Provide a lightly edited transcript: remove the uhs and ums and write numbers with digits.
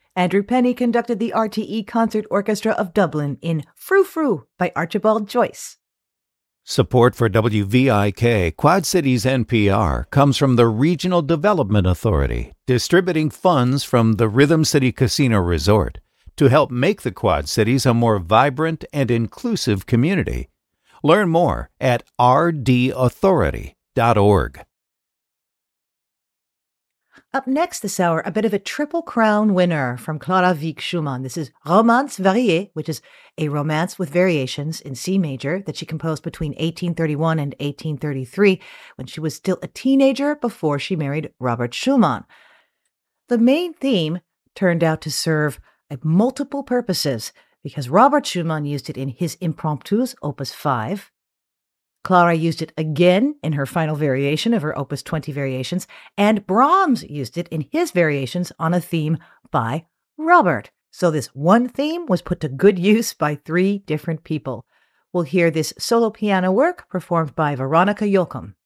Andrew Penny conducted the RTE Concert Orchestra of Dublin in Frou Frou by Archibald Joyce. Support for WVIK Quad Cities NPR comes from the Regional Development Authority, distributing funds from the Rhythm City Casino Resort to help make the Quad Cities a more vibrant and inclusive community. Learn more at rdauthority.org. Up next this hour, a bit of a Triple Crown winner from Clara Wieck Schumann. This is Romance Variée, which is a romance with variations in C major that she composed between 1831 and 1833 when she was still a teenager before she married Robert Schumann. The main theme turned out to serve multiple purposes because Robert Schumann used it in his Impromptus, Opus 5. Clara used it again in her final variation of her Opus 20 variations, and Brahms used it in his variations on a theme by Robert. So this one theme was put to good use by three different people. We'll hear this solo piano work performed by Veronica Yoakum.